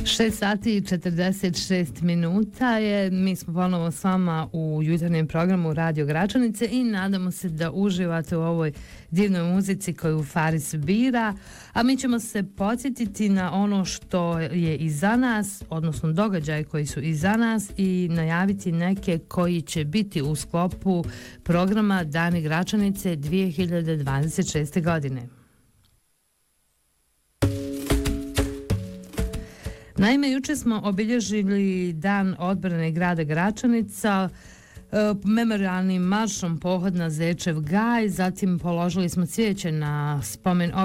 6 sati i 46 minuta je. Mi smo ponovo s vama u jutarnjem programu Radio Gračanice i nadamo se da uživate u ovoj divnoj muzici koju Faris bira. A mi ćemo se podsjetiti na ono što je iza nas, odnosno događaje koji su iza nas i najaviti neke koji će biti u sklopu programa Dani Gračanice 2026. godine. Naime, juče smo obilježili Dan odbrane grada Gračanica memorijalnim maršom pohod na Zečev gaj, zatim položili smo cvijeće na spomen